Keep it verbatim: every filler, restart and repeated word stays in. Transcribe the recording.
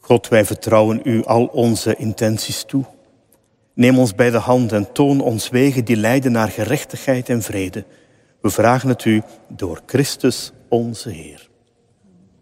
God, wij vertrouwen u al onze intenties toe. Neem ons bij de hand en toon ons wegen die leiden naar gerechtigheid en vrede. We vragen het u door Christus onze Heer.